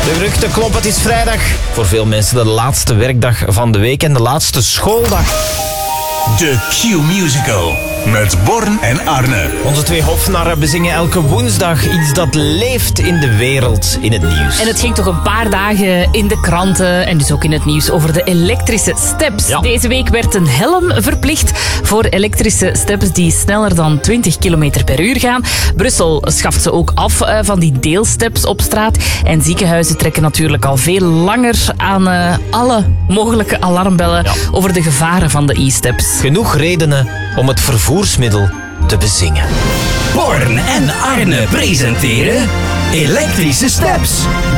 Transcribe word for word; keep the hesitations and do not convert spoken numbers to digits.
De geruchten kloppen, het is vrijdag. Voor veel mensen de laatste werkdag van de week en de laatste schooldag. De Q-musical met Born en Arne. Onze twee hofnarren bezingen elke woensdag iets dat leeft in de wereld, in het nieuws. En het ging toch een paar dagen in de kranten en dus ook in het nieuws over de elektrische steps. Ja. Deze week werd een helm verplicht voor elektrische steps die sneller dan twintig kilometer per uur gaan. Brussel schaft ze ook af uh, van die deelsteps op straat. En ziekenhuizen trekken natuurlijk al veel langer aan uh, alle mogelijke alarmbellen Ja. over de gevaren van de e-steps. Genoeg redenen om het vervoersmiddel te bezingen. Born en Arne presenteren Elektrische Steps.